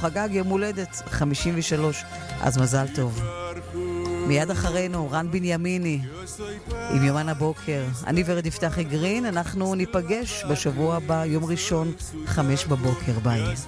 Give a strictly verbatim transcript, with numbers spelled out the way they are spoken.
חגג יום הולדת חמישים ושלוש, אז מזל טוב. מיד אחרינו רן בנימיני עם יומן הבוקר. אני ורד יפתחי גרין, אנחנו ניפגש בשבוע הבא, יום ראשון, חמש בבוקר. ביי.